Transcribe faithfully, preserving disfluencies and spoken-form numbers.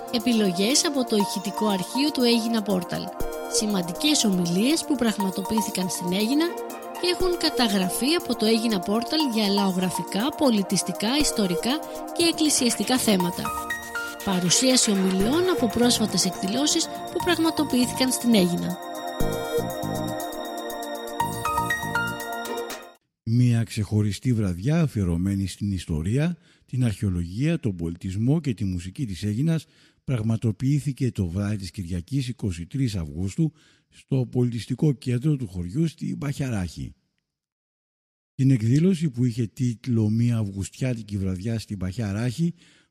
Επιλογές από το ηχητικό αρχείο του Έγινα Πόρταλ. Σημαντικές ομιλίες που πραγματοποιήθηκαν στην Έγινα και έχουν καταγραφεί από το Έγινα Πόρταλ για λαογραφικά, πολιτιστικά, ιστορικά και εκκλησιαστικά θέματα. Παρουσίαση ομιλιών από πρόσφατες εκδηλώσεις που πραγματοποιήθηκαν στην Έγινα. Μια ξεχωριστή βραδιά αφιερωμένη στην ιστορία, την αρχαιολογία, τον πολιτισμό και τη μουσική της Έγινας πραγματοποιήθηκε το βράδυ της Κυριακής εικοστή τρίτη Αυγούστου στο πολιτιστικό κέντρο του χωριού στη Μπαχιαράχη. Την εκδήλωση, που είχε τίτλο «Μια Αυγουστιάτικη βραδιά στην Μπαχιαράχη»,